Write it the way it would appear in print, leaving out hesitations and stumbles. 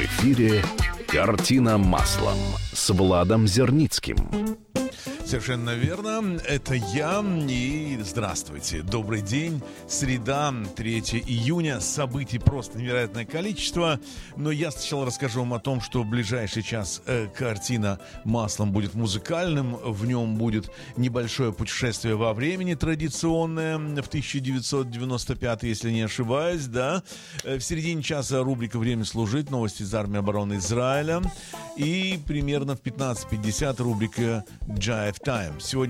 эфире «Картина маслом» с Владом Зерницким. Совершенно верно, это я, и здравствуйте, добрый день, среда, 3 июня, событий просто невероятное количество, но я сначала расскажу вам о том, что в ближайший час «Картина маслом» будет музыкальным, в нем будет небольшое путешествие во времени традиционное, в 1995, если не ошибаюсь, да, в середине часа рубрика «Время служить», новости из армии обороны Израиля, и примерно в 15:50 рубрика «Jive Time». Сегодня